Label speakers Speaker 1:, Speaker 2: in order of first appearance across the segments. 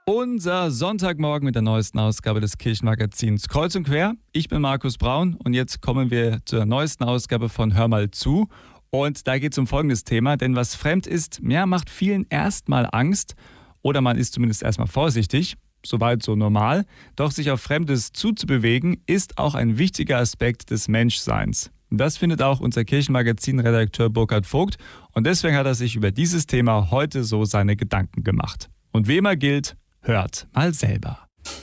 Speaker 1: Unser Sonntagmorgen mit der neuesten Ausgabe des Kirchenmagazins Kreuz und Quer. Ich bin Markus Braun und jetzt kommen wir zur neuesten Ausgabe von Hör mal zu. Und da geht es um folgendes Thema, denn was fremd ist, macht vielen erstmal Angst oder man ist zumindest erstmal vorsichtig, soweit so normal. Doch sich auf Fremdes zuzubewegen, ist auch ein wichtiger Aspekt des Menschseins. Das findet auch unser Kirchenmagazin-Redakteur Burkhard Vogt und deswegen hat er sich über dieses Thema heute so seine Gedanken gemacht. Und wie immer gilt, hört mal selber.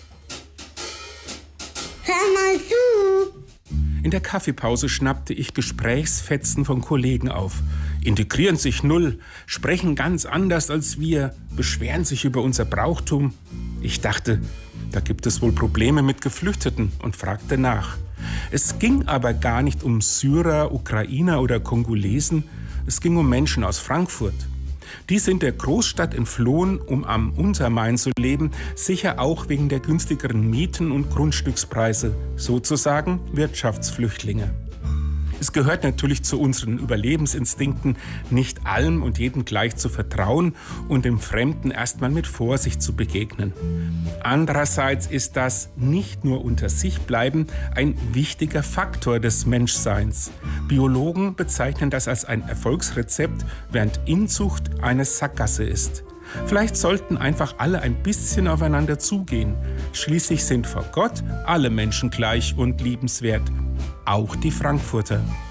Speaker 2: Hör mal zu!
Speaker 3: In der Kaffeepause schnappte ich Gesprächsfetzen von Kollegen auf. Integrieren sich null, sprechen ganz anders als wir, beschweren sich über unser Brauchtum. Ich dachte, da gibt es wohl Probleme mit Geflüchteten und fragte nach. Es ging aber gar nicht um Syrer, Ukrainer oder Kongolesen, es ging um Menschen aus Frankfurt. Die sind der Großstadt entflohen, um am Untermain zu leben, sicher auch wegen der günstigeren Mieten und Grundstückspreise, sozusagen Wirtschaftsflüchtlinge. Es gehört natürlich zu unseren Überlebensinstinkten, nicht allem und jedem gleich zu vertrauen und dem Fremden erstmal mit Vorsicht zu begegnen. Andererseits ist das nicht nur unter sich bleiben ein wichtiger Faktor des Menschseins. Biologen bezeichnen das als ein Erfolgsrezept, während Inzucht eine Sackgasse ist. Vielleicht sollten einfach alle ein bisschen aufeinander zugehen. Schließlich sind vor Gott alle Menschen gleich und liebenswert, auch die Frankfurter.